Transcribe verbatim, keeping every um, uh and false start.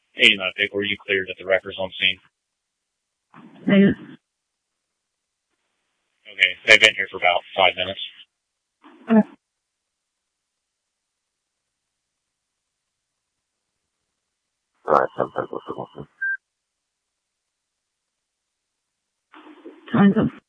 eighty-nine Pick, were you cleared at the wreckers on scene? Negative. Okay, they've been here for about five minutes. Okay. Alright, ten Pick, what's the question? Time's up.